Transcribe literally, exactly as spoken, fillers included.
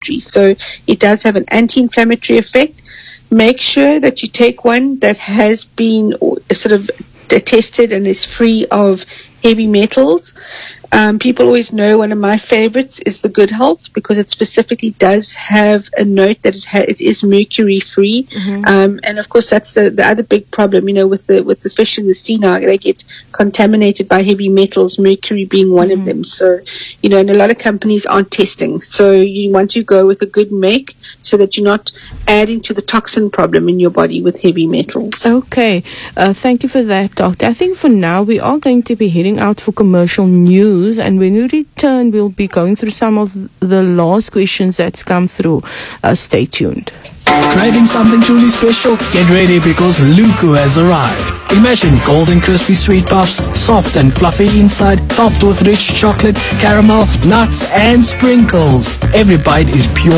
anti-inflammatory. So it does have an anti-inflammatory effect. Make sure that you take one that has been sort of tested and is free of heavy metals. Um, people always know one of my favorites is the Good Health, because it specifically does have a note that it, ha- it is mercury free. Mm-hmm. Um, and of course, that's the, the other big problem, you know, with the with the fish in the sea now. They get contaminated by heavy metals, mercury being one mm-hmm. of them. So, you know, and a lot of companies aren't testing. So you want to go with a good make so that you're not adding to the toxin problem in your body with heavy metals. Okay. Uh, thank you for that, Doctor. I think for now we are going to be heading out for commercial news. And when we return, we'll be going through some of the last questions that's come through. Uh, stay tuned. Craving something truly special? Get ready, because Luku has arrived. Imagine golden crispy sweet puffs, soft and fluffy inside, topped with rich chocolate, caramel, nuts and sprinkles. Every bite is pure